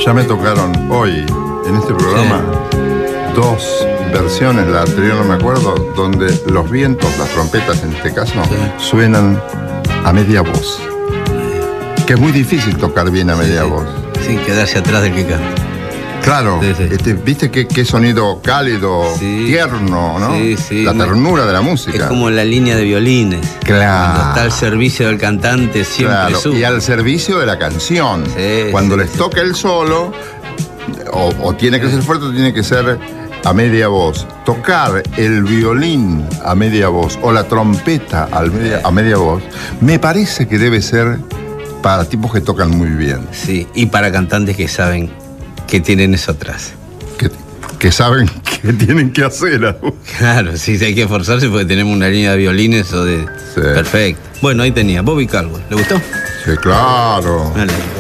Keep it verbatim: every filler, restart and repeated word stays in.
Ya me tocaron hoy, en este programa, sí, dos versiones, la anterior no me acuerdo, donde los vientos, las trompetas en este caso, sí, suenan a media voz. Que es muy difícil tocar bien a media sí, voz. Sin quedarse atrás del que canta. Claro, sí, sí. Este, viste qué, qué sonido cálido, sí, tierno, ¿no? Sí, sí. La ternura de la música. Es como la línea de violines. Claro. Cuando está al servicio del cantante siempre claro, sube. Y al servicio de la canción. Sí, Cuando sí, les sí. toca el solo, o, o tiene que ser fuerte o tiene que ser a media voz. Tocar el violín a media voz o la trompeta al media, a media voz, me parece que debe ser para tipos que tocan muy bien. Sí, y para cantantes que saben que tienen eso atrás. Que, que saben que tienen que hacer. Claro, sí, hay que esforzarse porque tenemos una línea de violines o de... Sí. Perfecto. Bueno, ahí tenía Bobby Caldwell. ¿Le gustó? Sí, claro. Dale.